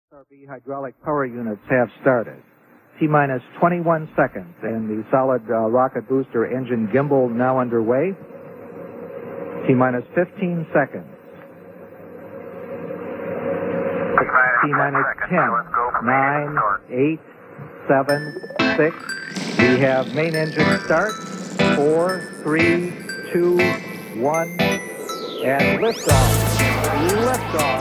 SRB hydraulic power units have started. T-minus 21 seconds, and the solid rocket booster engine gimbal now underway. T-minus 15 seconds. T-minus 10, 9, 8, 7, 6. We have main engine start. 4, 3, 2, 1, and liftoff. Liftoff.